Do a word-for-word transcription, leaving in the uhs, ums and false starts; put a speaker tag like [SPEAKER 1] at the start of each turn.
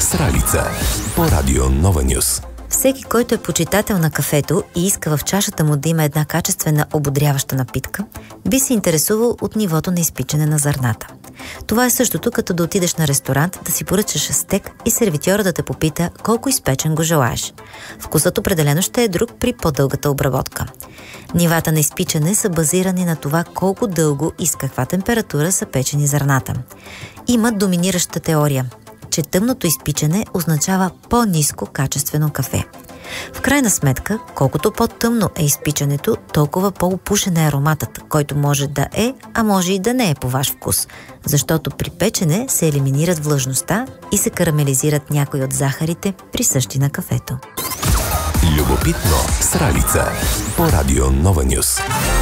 [SPEAKER 1] Сралица по радио Нова Нюс.
[SPEAKER 2] Всеки, който е почитател на кафето и иска в чашата му да има една качествена ободряваща напитка, би се интересувал от нивото на изпичане на зърната. Това е същото, като да отидеш на ресторант, да си поръчаш стек и сервитьора да те попита колко изпечен го желаеш. Вкусът определено ще е друг при по-дългата обработка. Нивата на изпичане са базирани на това колко дълго и с каква температура са печени зърната. Има доминираща теория, че тъмното изпичане означава по-ниско качествено кафе. В крайна сметка, колкото по-тъмно е изпичането, толкова по-опушен е ароматът, който може да е, а може и да не е по ваш вкус, защото при печене се елиминират влажността и се карамелизират някои от захарите, присъщи на кафето.
[SPEAKER 1] Любопитно Сралица по радио Нова Нюс.